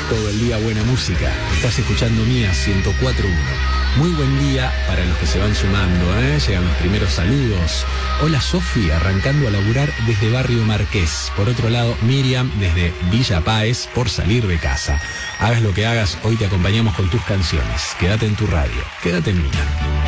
Todo el día buena música. Estás escuchando Mía 104.1. Muy buen día para los que se van sumando, Llegan los primeros saludos. Hola Sofi, arrancando a laburar desde Barrio Marqués. Por otro lado, Miriam desde Villa Páez por salir de casa. Hagas lo que hagas, hoy te acompañamos con tus canciones. Quédate en tu radio, quédate en Mía.